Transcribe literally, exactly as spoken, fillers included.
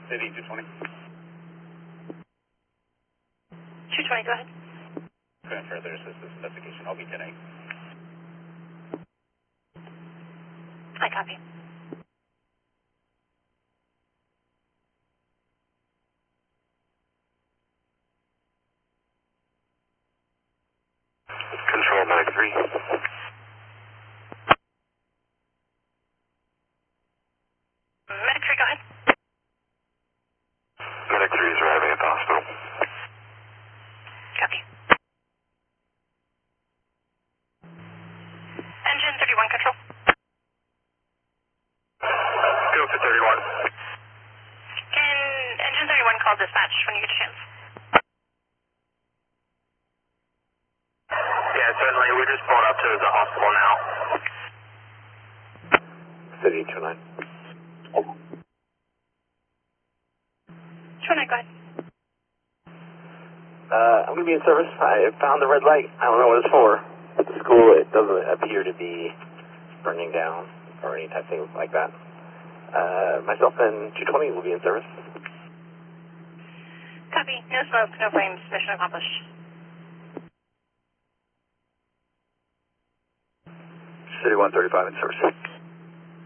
City two twenty. two twenty, go ahead. Going further assistance investigation. I'll be ten eight. I copy. Control nine three. Medic three, go ahead. Medic three is arriving at the hospital. Copy. Engine thirty-one, control. Go to thirty-one. Can engine thirty-one call dispatch when you get a chance? Yeah, certainly. We're just pulling up to the hospital now. City two nine. two nine, go ahead. Uh, I'm going to be in service. I found the red light. I don't know what it's for. At the school, it doesn't appear to be burning down or any type of thing like that. Uh, myself and two twenty will be in service. Copy. No smoke, no flames. Mission accomplished. City one thirty-five in service.